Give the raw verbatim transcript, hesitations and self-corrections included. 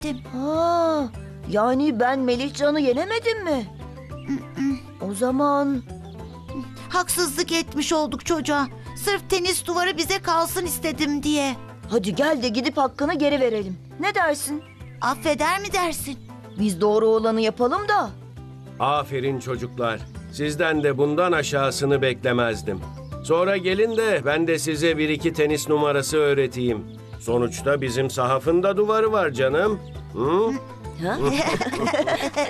Ha, yani ben Melihcan'ı yenemedim mi? O zaman Haksızlık etmiş olduk çocuğa. Sırf tenis duvarı bize kalsın istedim diye. hadi gel de gidip hakkını geri verelim. Ne dersin? Affeder mi dersin? Biz doğru olanı yapalım da. Aferin çocuklar. Sizden de bundan aşağısını beklemezdim. Sonra gelin de ben de size bir iki tenis numarası öğreteyim. Sonuçta bizim sahafın da duvarı var canım. Hı? Ha?